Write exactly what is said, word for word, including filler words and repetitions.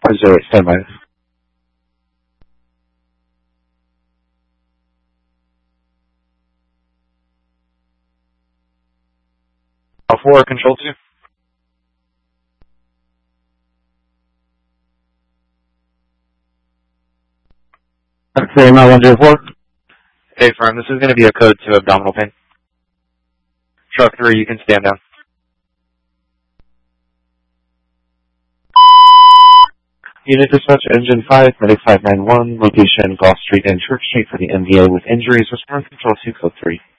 four zero eight, stand by. Alpha four, control two. X-ray amount one zero four. Hey, firm, this is going to be a code to abdominal pain. Truck three, you can stand down. Unit dispatch, engine five, medic five nine one, location Goss Street and Church Street for the M V A with injuries. Respond control two, code three.